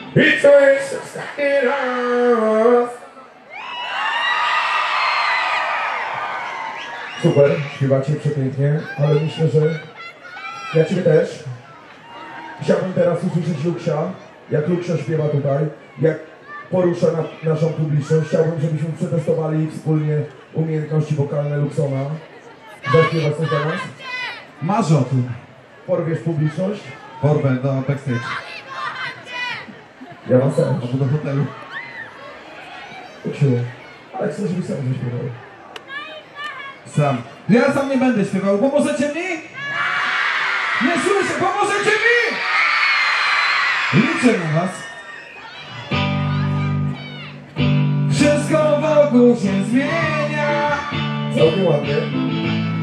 I co jest ostatni raz. Super, śpiewacie przepięknie, ale myślę, że ja ciebie też. Chciałbym teraz usłyszeć Luksia, jak Luksia śpiewa tutaj, jak porusza naszą publiczność. Chciałbym, żebyśmy przetestowali wspólnie umiejętności wokalne Luksona. Zaśpiewać coś dla nas? Marzę o tym. Porwiesz publiczność? Porwę do backstage. Ja mam też. Albo do hotelu. Luksiu, ale chcę, żebyś sam zaśpiewał. Sam. Ja sam nie będę śpiewał. Pomożecie mi? Nie słyszę. Pomożecie mi? Liczę na was. Wszystko wokół się zmienia. Całkiem ładnie.